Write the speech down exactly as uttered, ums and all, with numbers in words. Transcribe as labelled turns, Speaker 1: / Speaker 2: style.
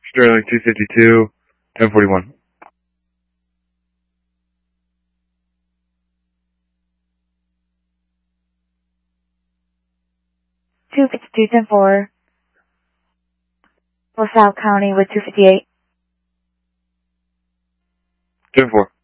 Speaker 1: Sterling two fifty-two, ten forty-one.
Speaker 2: two fifty-two, ten four. LaSalle County with two fifty-eight.
Speaker 1: ten four.